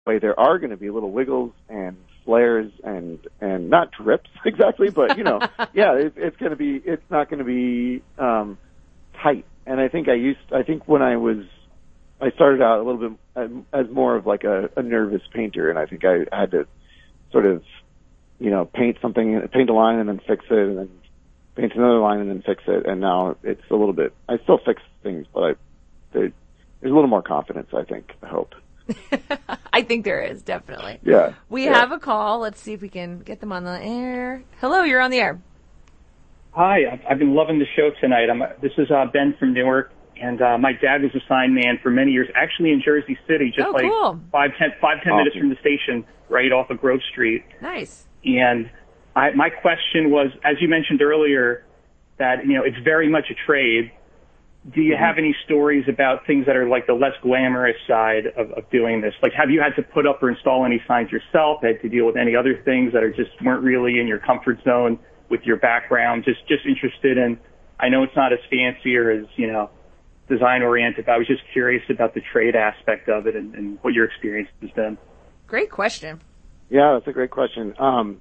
way there are going to be little wiggles and flares and not drips exactly, but yeah, it's not going to be tight. And I think when I started out a little bit as more of like a nervous painter, and I think I had to sort of paint a line and then fix it, and then paint another line and then fix it, and now it's a little bit. I still fix things, but there's a little more confidence, I think. I hope. I think there is, definitely. Yeah. We have a call. Let's see if we can get them on the air. Hello, you're on the air. Hi, I've been loving the show tonight. This is Ben from Newark, and my dad was a sign man for many years, actually in Jersey City, just cool. 5-10 minutes from the station, right off of Grove Street. Nice. And my question was, as you mentioned earlier, that it's very much a trade. Do you have any stories about things that are like the less glamorous side of doing this? Like, have you had to put up or install any signs yourself? Had to deal with any other things that weren't really in your comfort zone with your background? Just interested in. I know it's not as fancy or as design oriented, but I was just curious about the trade aspect of it and what your experience has been. Great question. Yeah, that's a great question.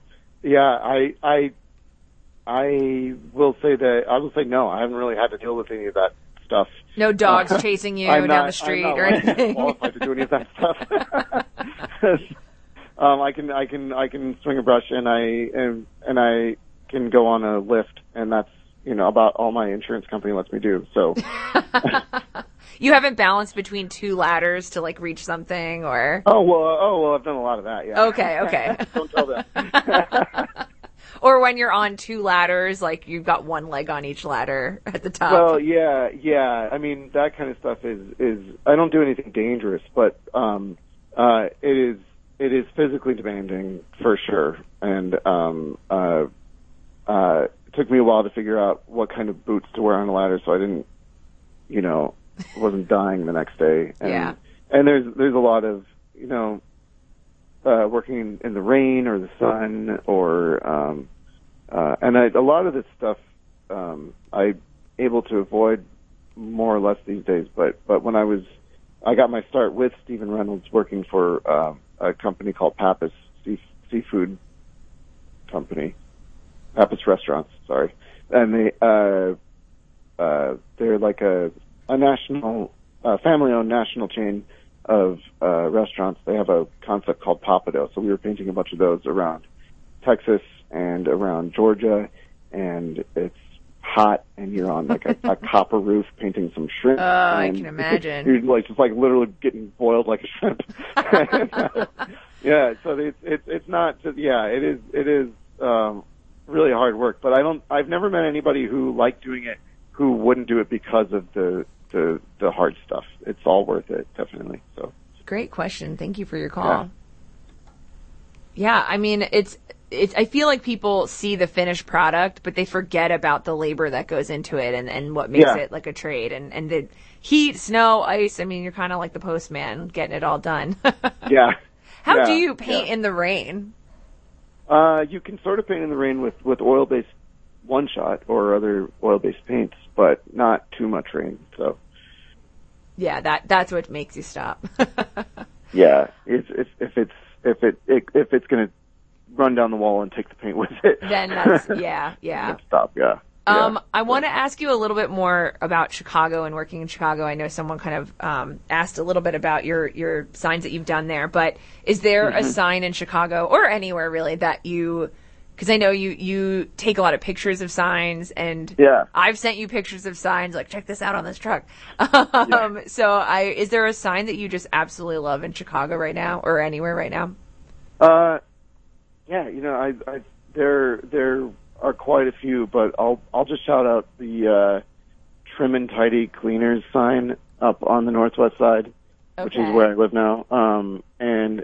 I will say no. I haven't really had to deal with any of that stuff. No dogs chasing you down the street or anything. I'm not qualified to do any of that stuff. I can swing a brush and I can go on a lift, and that's about all my insurance company lets me do. So you haven't balanced between two ladders to like reach something, or oh well, I've done a lot of that. Yeah. Okay. Don't tell them. Or when you're on two ladders, like you've got one leg on each ladder at the top. Well, yeah. I mean, that kind of stuff is I don't do anything dangerous, but it is physically demanding for sure, and it took me a while to figure out what kind of boots to wear on a ladder, so I didn't, wasn't dying the next day. And, yeah. And there's a lot of working in the rain or the sun, or and a lot of this stuff I'm able to avoid more or less these days. But when I got my start with Stephen Reynolds working for a company called Pappas Seafood Company, Pappas Restaurants, sorry, and they're like a national family-owned national chain of restaurants. They have a concept called Papado, so we were painting a bunch of those around Texas and around Georgia, and it's hot, and you're on like a copper roof painting some shrimp. I can imagine. You're like just like literally getting boiled like a shrimp. Yeah, so it's not just, it is really hard work, but I've never met anybody who liked doing it who wouldn't do it because of the hard stuff. It's all worth it, definitely. So great question. Thank you for your call. Yeah, I mean, it's I feel like people see the finished product, but they forget about the labor that goes into it and what makes it like a trade, and the heat, snow, ice. I mean, you're kind of like the postman getting it all done. Yeah. How do you paint in the rain? You can sort of paint in the rain with oil-based one-shot or other oil-based paints, but not too much rain. So. Yeah, that's what makes you stop. Yeah, if it's going to run down the wall and take the paint with it, then that's yeah. Stop. Yeah. I want to ask you a little bit more about Chicago and working in Chicago. I know someone kind of asked a little bit about your signs that you've done there, but is there a sign in Chicago or anywhere really that because I know you take a lot of pictures of signs, and I've sent you pictures of signs, like, check this out on this truck. So is there a sign that you just absolutely love in Chicago right now or anywhere right now? Yeah, there are quite a few, but I'll just shout out the Trim and Tidy Cleaners sign up on the Northwest Side, which is where I live now. And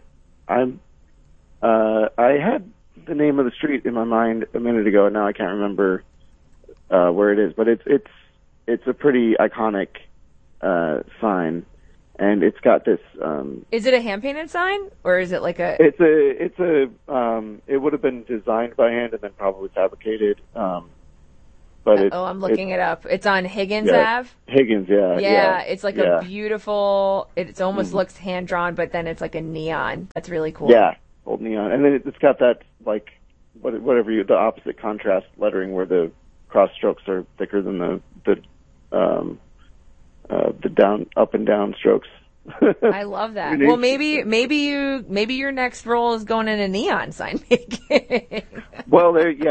I had the name of the street in my mind a minute ago, and now I can't remember where it is, but it's a pretty iconic sign. And it's got this. Is it a hand painted sign, or is it like a? It's a. It would have been designed by hand and then probably fabricated. but I'm looking it up. It's on Higgins yeah, Ave. Higgins, yeah. Yeah, it's like a beautiful. It almost looks hand drawn, but then it's like a neon. That's really cool. Yeah, old neon, and then it's got that like the opposite contrast lettering where the cross strokes are thicker than the down up and down strokes. I love that. Well, maybe your next role is going into neon sign making. Well,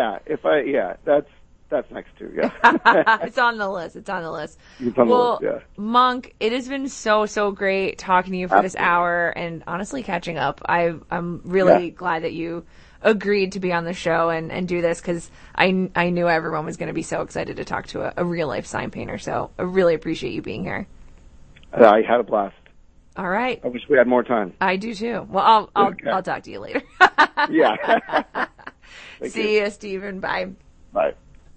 that's next too. Yeah, It's on the list. It's on the list. List, yeah. Monk, it has been so great talking to you for this hour and honestly catching up. I'm really glad that you agreed to be on the show and do this because I knew everyone was going to be so excited to talk to a real life sign painter. So I really appreciate you being here. I had a blast. All right. I wish we had more time. I do too. Well, I'll talk to you later. Yeah. See you, Stephen. Bye. Bye.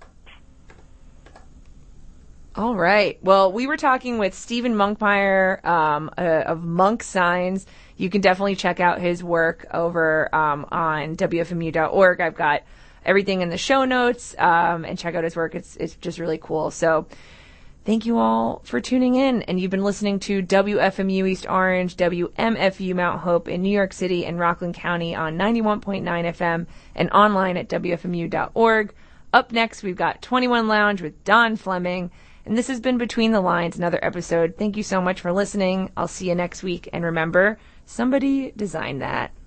All right. Well, we were talking with Stephen Monkmeyer of Monk Signs. You can definitely check out his work over on WFMU.org. I've got everything in the show notes, and check out his work. It's just really cool. So thank you all for tuning in. And you've been listening to WFMU East Orange, WMFU Mount Hope in New York City and Rockland County on 91.9 FM and online at WFMU.org. Up next, we've got 21 Lounge with Don Fleming. And this has been Between the Lines, another episode. Thank you so much for listening. I'll see you next week. And remember, somebody designed that.